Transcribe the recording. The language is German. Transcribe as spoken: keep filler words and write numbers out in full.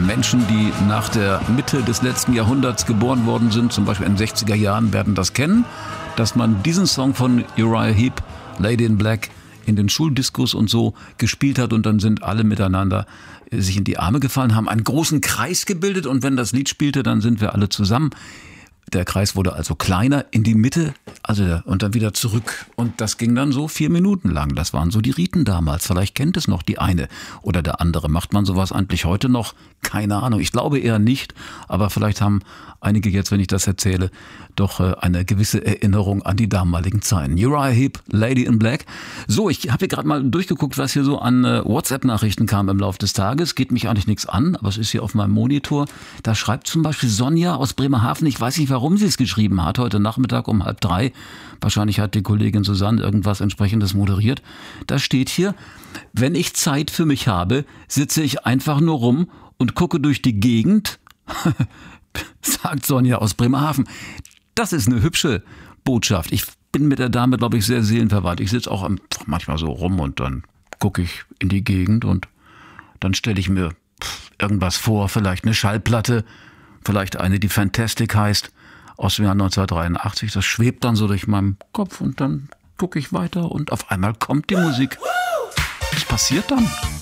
Menschen, die nach der Mitte des letzten Jahrhunderts geboren worden sind, zum Beispiel in den sechziger Jahren, werden das kennen, dass man diesen Song von Uriah Heep, Lady in Black, in den Schuldiskos und so gespielt hat und dann sind alle miteinander sich in die Arme gefallen, haben einen großen Kreis gebildet und wenn das Lied spielte, dann sind wir alle zusammen. Der Kreis wurde also kleiner in die Mitte, also der, und dann wieder zurück. Und das ging dann so vier Minuten lang. Das waren so die Riten damals. Vielleicht kennt es noch die eine oder der andere. Macht man sowas eigentlich heute noch? Keine Ahnung. Ich glaube eher nicht. Aber vielleicht haben einige jetzt, wenn ich das erzähle, doch äh, eine gewisse Erinnerung an die damaligen Zeiten. Uriah Heep, Lady in Black. So, ich habe hier gerade mal durchgeguckt, was hier so an äh, WhatsApp-Nachrichten kam im Laufe des Tages. Geht mich eigentlich nichts an, aber es ist hier auf meinem Monitor. Da schreibt zum Beispiel Sonja aus Bremerhaven, ich weiß nicht, warum sie es geschrieben hat, heute Nachmittag um halb drei. Wahrscheinlich hat die Kollegin Susanne irgendwas entsprechendes moderiert. Da steht hier, wenn ich Zeit für mich habe, sitze ich einfach nur rum und gucke durch die Gegend, sagt Sonja aus Bremerhaven. Das ist eine hübsche Botschaft. Ich bin mit der Dame, glaube ich, sehr seelenverwandt. Ich sitze auch manchmal so rum und dann gucke ich in die Gegend und dann stelle ich mir irgendwas vor, vielleicht eine Schallplatte, vielleicht eine, die Fantastic heißt, aus dem Jahr neunzehnhundertdreiundachtzig. Das schwebt dann so durch meinen Kopf und dann gucke ich weiter und auf einmal kommt die Musik. Was passiert dann?